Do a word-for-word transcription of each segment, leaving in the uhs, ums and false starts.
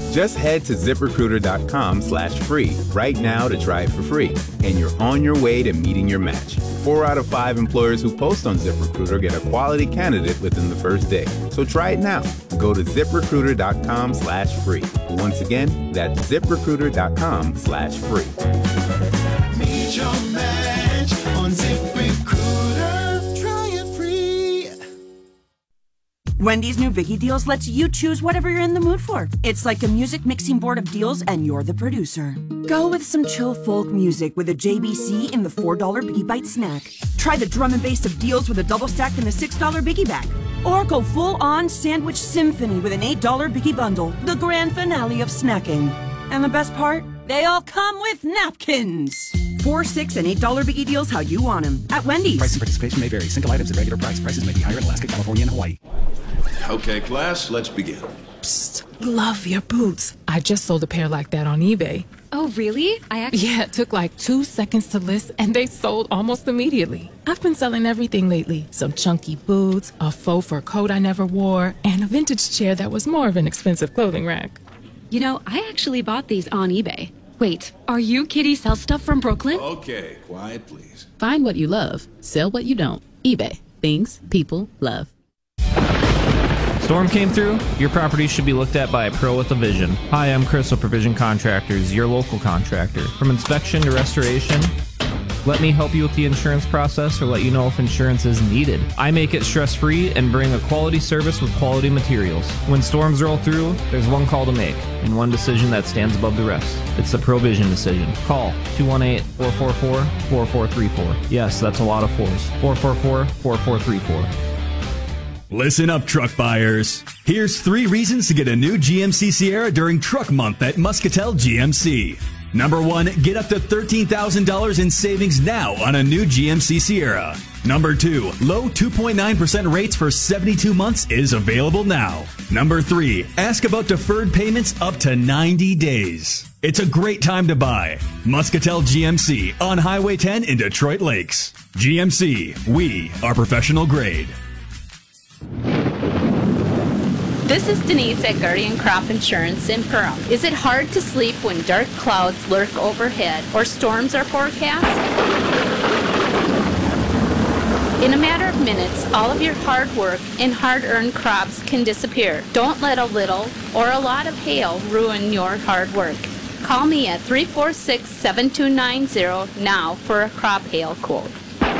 Just head to ZipRecruiter.com slash free right now to try it for free, and you're on your way to meeting your match. Four out of five employers who post on ZipRecruiter get a quality candidate within the first day. So try it now. Go to ZipRecruiter.com slash free. Once again, that's ZipRecruiter.com slash free. Meet your match on ZipRecruiter. Try it free. Wendy's new Biggie Deals lets you choose whatever you're in the mood for. It's like a music mixing board of deals, and you're the producer. Go with some chill folk music with a J B C in the four dollar Biggie Bite snack. Try the drum and bass of deals with a double stack in the six dollar Biggie Bag. Or go full-on sandwich symphony with an eight dollar Biggie Bundle, the grand finale of snacking. And the best part? They all come with napkins. Four, six, and eight dollar Biggie Deals how you want them at Wendy's. Price and participation may vary. Single items at regular price. Prices may be higher in Alaska, California, and Hawaii. Okay, class, let's begin. Psst, love your boots. I just sold a pair like that on eBay. Oh, really? I actually... Yeah, it took like two seconds to list, and they sold almost immediately. I've been selling everything lately. Some chunky boots, a faux fur coat I never wore, and a vintage chair that was more of an expensive clothing rack. You know, I actually bought these on eBay. Wait, are you Kitty Sell Stuff from Brooklyn? Okay, quiet, please. Find what you love. Sell what you don't. eBay. Things people love. Storm came through? Your property should be looked at by a pro with a vision. Hi, I'm Chris with Provision Contractors, your local contractor. From inspection to restoration, let me help you with the insurance process or let you know if insurance is needed. I make it stress-free and bring a quality service with quality materials. When storms roll through, there's one call to make and one decision that stands above the rest. It's the Provision decision. Call two one eight, four four four, four four three four. Yes, that's a lot of fours. four four four, four four three four. Listen up, truck buyers. Here's three reasons to get a new G M C Sierra during Truck Month at Muscatel G M C. Number one, get up to thirteen thousand dollars in savings now on a new G M C Sierra. Number two, low two point nine percent rates for seventy-two months is available now. Number three, ask about deferred payments up to ninety days. It's a great time to buy. Muscatel G M C on Highway ten in Detroit Lakes. G M C, we are professional grade. This is Denise at Guardian Crop Insurance in Perham. Is it hard to sleep when dark clouds lurk overhead or storms are forecast? In a matter of minutes, all of your hard work and hard-earned crops can disappear. Don't let a little or a lot of hail ruin your hard work. Call me at three four six, seven two nine zero now for a crop hail quote.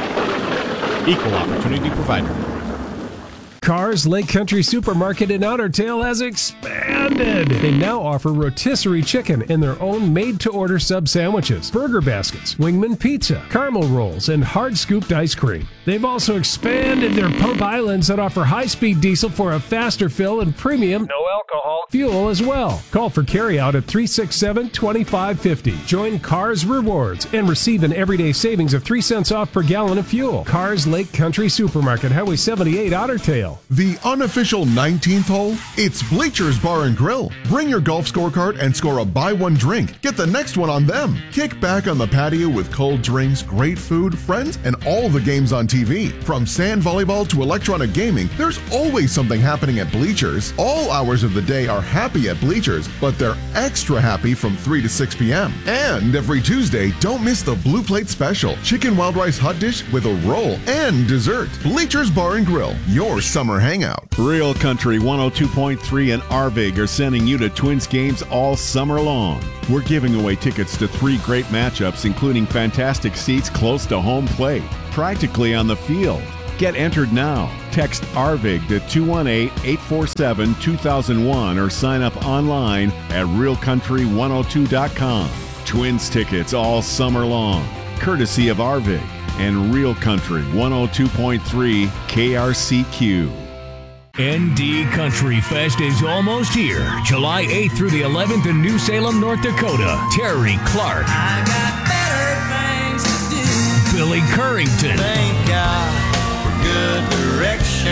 Equal opportunity provider. Carr's Lake Country Supermarket in Otter Tail has expanded. They now offer rotisserie chicken in their own made-to-order sub sandwiches, burger baskets, wingman pizza, caramel rolls, and hard-scooped ice cream. They've also expanded their pump islands that offer high-speed diesel for a faster fill and premium, no alcohol fuel as well. Call for carryout at three six seven, two five five zero. Join Carr's Rewards and receive an everyday savings of three cents off per gallon of fuel. Carr's Lake Country Supermarket, Highway seventy-eight, Otter Tail. The unofficial nineteenth hole, it's Bleachers Bar and Grill. Bring your golf scorecard and score a buy one drink. Get the next one on them. Kick back on the patio with cold drinks, great food, friends, and all the games on T V. From sand volleyball to electronic gaming, there's always something happening at Bleachers. All hours of the day are happy at Bleachers, but they're extra happy from three to six p.m. And every Tuesday, don't miss the Blue Plate Special. Chicken wild rice hot dish with a roll and dessert. Bleachers Bar and Grill, your summer hangout. Real Country one oh two point three and Arvig are sending you to Twins games all summer long. We're giving away tickets to three great matchups, including fantastic seats close to home plate, practically on the field. Get entered now. Text Arvig to two one eight, eight four seven, two thousand one or sign up online at real country one oh two dot com. Twins tickets all summer long, courtesy of Arvig and Real Country one oh two point three K R C Q. N D Country Fest is almost here. July eighth through the eleventh in New Salem, North Dakota. Terry Clark. I got better things to do. Billy Currington. Thank God for good direction.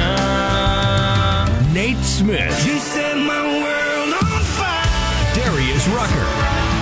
Nate Smith. You set my world on fire. Darius Rucker.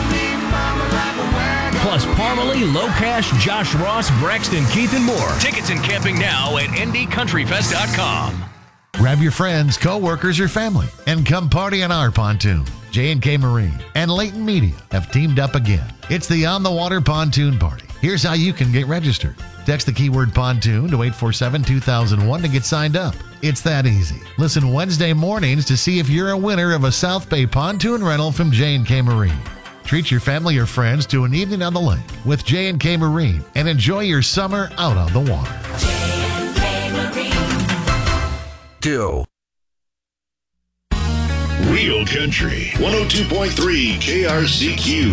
Plus Parmalee, Locash, Josh Ross, Braxton, Keith, and more. Tickets and camping now at N D country fest dot com. Grab your friends, co-workers, or family and come party on our pontoon. J and K Marine, and Leighton Media have teamed up again. It's the On the Water Pontoon Party. Here's how you can get registered. Text the keyword pontoon to eight four seven, two thousand one to get signed up. It's that easy. Listen Wednesday mornings to see if you're a winner of a South Bay pontoon rental from J and K Marine. Treat your family or friends to an evening on the lake with J and K Marine and enjoy your summer out on the water. J and K Marine. Do. Real Country one oh two point three K R C Q.